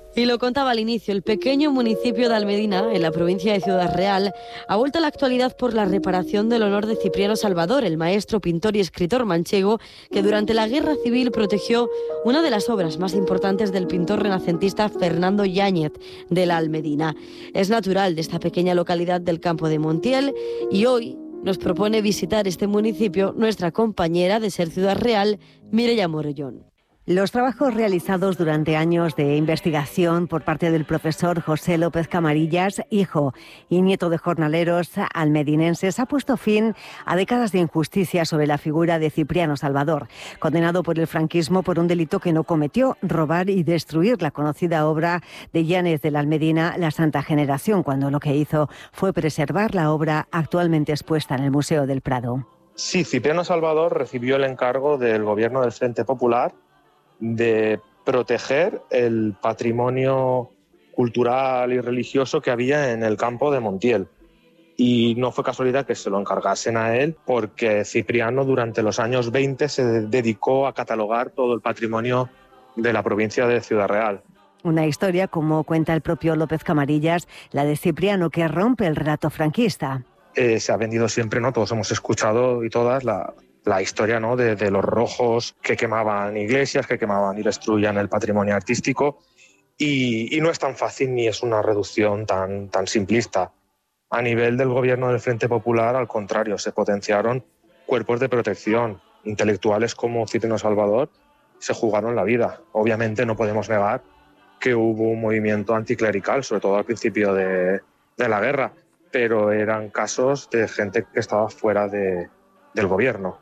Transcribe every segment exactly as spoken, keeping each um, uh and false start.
Y lo contaba al inicio, el pequeño municipio de Almedina, en la provincia de Ciudad Real, ha vuelto a la actualidad por la reparación del honor de Cipriano Salvador, el maestro, pintor y escritor manchego que durante la Guerra Civil protegió una de las obras más importantes del pintor renacentista Fernando Yáñez de la Almedina. Es natural de esta pequeña localidad del campo de Montiel y hoy nos propone visitar este municipio nuestra compañera de Ser Ciudad Real, Mireia Morellón. Los trabajos realizados durante años de investigación por parte del profesor José López Camarillas, hijo y nieto de jornaleros almedinenses, ha puesto fin a décadas de injusticia sobre la figura de Cipriano Salvador, condenado por el franquismo por un delito que no cometió: robar y destruir la conocida obra de Yáñez de la Almedina, La Santa Generación, cuando lo que hizo fue preservar la obra actualmente expuesta en el Museo del Prado. Sí, Cipriano Salvador recibió el encargo del gobierno del Frente Popular de proteger el patrimonio cultural y religioso que había en el campo de Montiel. Y no fue casualidad que se lo encargasen a él, porque Cipriano durante los años veinte se dedicó a catalogar todo el patrimonio de la provincia de Ciudad Real. Una historia, como cuenta el propio López Camarillas, la de Cipriano, que rompe el relato franquista. Eh, se ha vendido siempre, ¿no? Todos hemos escuchado y todas la... la historia, ¿no?, de, de los rojos que quemaban iglesias, que quemaban y destruían el patrimonio artístico, y, y no es tan fácil ni es una reducción tan, tan simplista. A nivel del gobierno del Frente Popular, al contrario, se potenciaron cuerpos de protección. Intelectuales como Cipriano Salvador se jugaron la vida. Obviamente no podemos negar que hubo un movimiento anticlerical, sobre todo al principio de, de la guerra, pero eran casos de gente que estaba fuera de, del gobierno.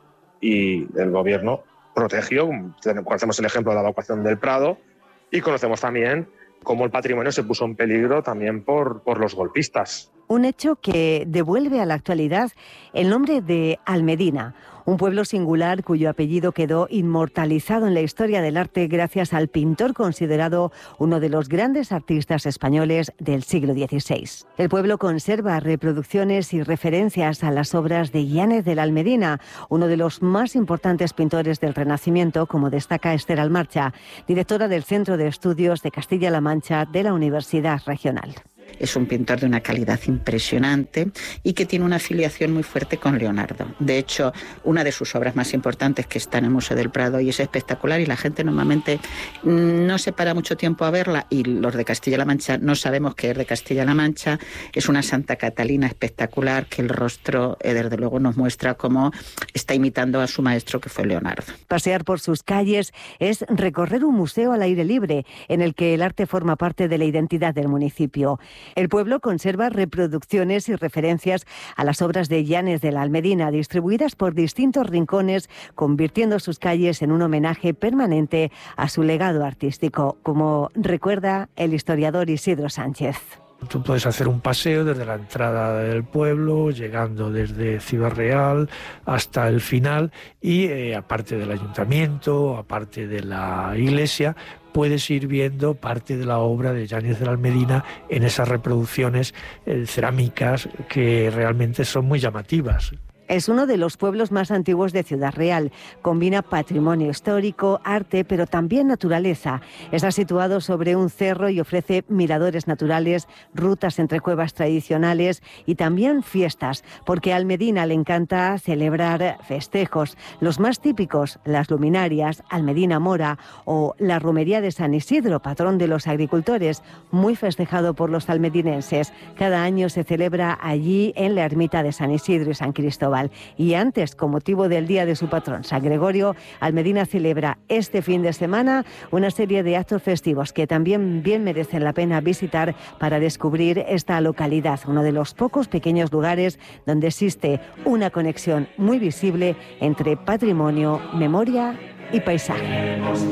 Y el gobierno protegió, conocemos el ejemplo de la evacuación del Prado y conocemos también cómo el patrimonio se puso en peligro también por, por los golpistas. Un hecho que devuelve a la actualidad el nombre de Almedina, un pueblo singular cuyo apellido quedó inmortalizado en la historia del arte gracias al pintor considerado uno de los grandes artistas españoles del siglo dieciséis. El pueblo conserva reproducciones y referencias a las obras de Yáñez de la Almedina, uno de los más importantes pintores del Renacimiento, como destaca Esther Almarcha, directora del Centro de Estudios de Castilla-La Mancha de la Universidad Regional. Es un pintor de una calidad impresionante y que tiene una afiliación muy fuerte con Leonardo. De hecho, una de sus obras más importantes, que está en el Museo del Prado y es espectacular, y la gente normalmente no se para mucho tiempo a verla, y los de Castilla-La Mancha no sabemos que es de Castilla-La Mancha, es una Santa Catalina espectacular que el rostro, eh, desde luego, nos muestra cómo está imitando a su maestro, que fue Leonardo. Pasear por sus calles es recorrer un museo al aire libre en el que el arte forma parte de la identidad del municipio. El pueblo conserva reproducciones y referencias a las obras de Yáñez de la Almedina, distribuidas por distintos rincones, convirtiendo sus calles en un homenaje permanente a su legado artístico, como recuerda el historiador Isidro Sánchez. Tú puedes hacer un paseo desde la entrada del pueblo, llegando desde Ciudad Real hasta el final, y eh, aparte del ayuntamiento, aparte de la iglesia, puedes ir viendo parte de la obra de Yáñez de la Almedina en esas reproducciones eh, cerámicas que realmente son muy llamativas. Es uno de los pueblos más antiguos de Ciudad Real. Combina patrimonio histórico, arte, pero también naturaleza. Está situado sobre un cerro y ofrece miradores naturales, rutas entre cuevas tradicionales y también fiestas, porque a Almedina le encanta celebrar festejos. Los más típicos, las luminarias, Almedina Mora o la romería de San Isidro, patrón de los agricultores, muy festejado por los almedinenses. Cada año se celebra allí en la ermita de San Isidro y San Cristóbal. Y antes, con motivo del día de su patrón, San Gregorio, Almedina celebra este fin de semana una serie de actos festivos que también bien merecen la pena visitar para descubrir esta localidad, uno de los pocos pequeños lugares donde existe una conexión muy visible entre patrimonio, memoria y paisaje.